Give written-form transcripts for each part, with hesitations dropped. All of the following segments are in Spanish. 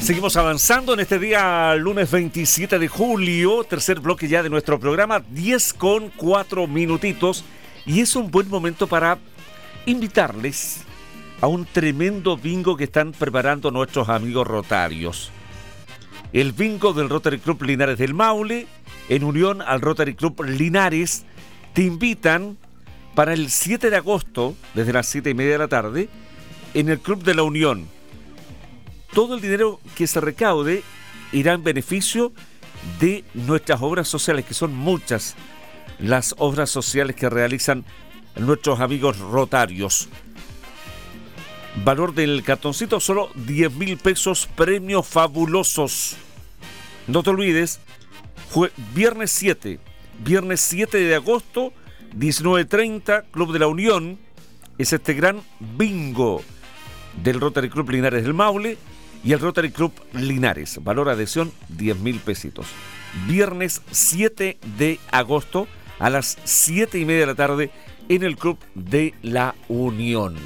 Seguimos avanzando en este día, lunes 27 de julio, tercer bloque ya de nuestro programa, 10:04. Y es un buen momento para invitarles a un tremendo bingo que están preparando nuestros amigos rotarios. El bingo del Rotary Club Linares del Maule, en unión al Rotary Club Linares, te invitan para el 7 de agosto, desde las 7:30 de la tarde, en el Club de la Unión. Todo el dinero que se recaude irá en beneficio de nuestras obras sociales, que son muchas las obras sociales que realizan nuestros amigos rotarios. Valor del cartoncito, solo 10.000 pesos, premios fabulosos. No te olvides, viernes 7 de agosto, 19:30, Club de la Unión, es este gran bingo del Rotary Club Linares del Maule y el Rotary Club Linares. Valor adhesión, 10.000 pesitos. Viernes 7 de agosto a las 7:30 de la tarde en el Club de la Unión.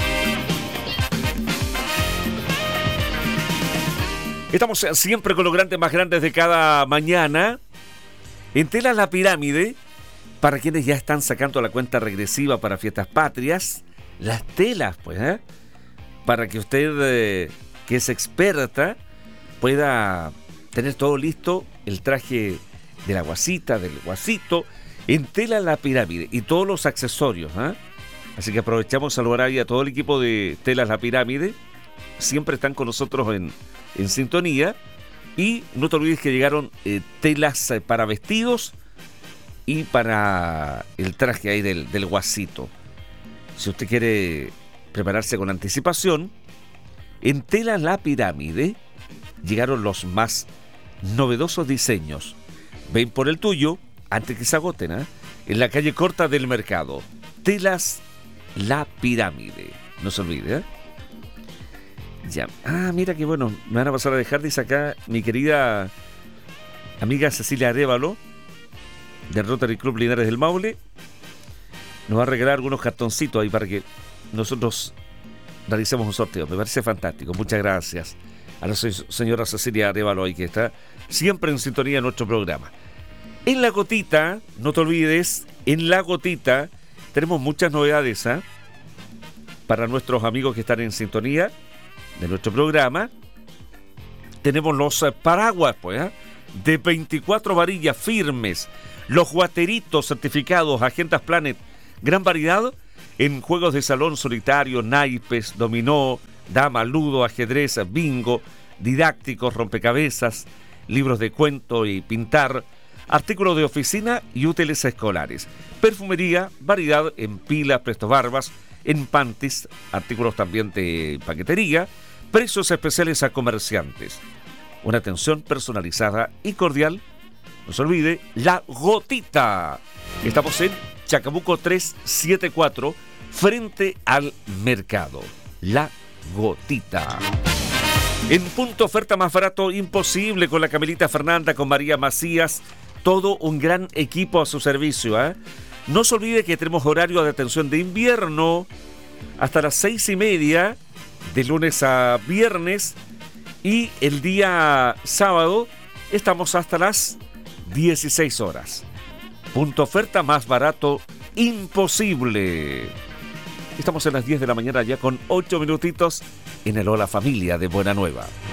Estamos siempre con los grandes más grandes de cada mañana. En Telas La Pirámide, para quienes ya están sacando la cuenta regresiva para fiestas patrias, las telas, pues, para que usted, que es experta, pueda tener todo listo, el traje de la guasita, del guasito, en Telas La Pirámide y todos los accesorios. Así que aprovechamos a saludar ahí a todo el equipo de Telas La Pirámide. Siempre están con nosotros en sintonía. Y no te olvides que llegaron telas para vestidos y para el traje ahí del guasito. Si usted quiere prepararse con anticipación, en Telas La Pirámide llegaron los más novedosos diseños. Ven por el tuyo antes que se agoten, en la calle Corta del Mercado. Telas La Pirámide. No se olvide, Ya. Mira que bueno, me van a pasar a dejar, dice acá mi querida amiga Cecilia Arévalo del Rotary Club Linares del Maule. Nos va a regalar algunos cartoncitos ahí para que nosotros realicemos un sorteo. Me parece fantástico. Muchas gracias a la señora Cecilia Arévalo ahí, que está siempre en sintonía de nuestro programa. En La Gotita, no te olvides, en La Gotita tenemos muchas novedades para nuestros amigos que están en sintonía de nuestro programa. Tenemos los paraguas, pues, de 24 varillas firmes, los guateritos certificados, Agendas Planet, gran variedad en juegos de salón solitario, naipes, dominó, dama, ludo, ajedrez, bingo, didácticos, rompecabezas, libros de cuento y pintar, artículos de oficina y útiles escolares, perfumería, variedad en pilas, prestobarbas, en panties, artículos también de paquetería, precios especiales a comerciantes. Una atención personalizada y cordial. No se olvide, La Gotita. Estamos en Chacabuco 374, frente al mercado. La Gotita. En punto oferta más barato imposible con la Camelita Fernanda, con María Macías. Todo un gran equipo a su servicio. No se olvide que tenemos horario de atención de invierno hasta las 6:30, de lunes a viernes, y el día sábado estamos hasta las 16 horas. Punto oferta más barato imposible. Estamos en las 10 de la mañana ya con 8 minutitos en el Hola Familia de Buena Nueva.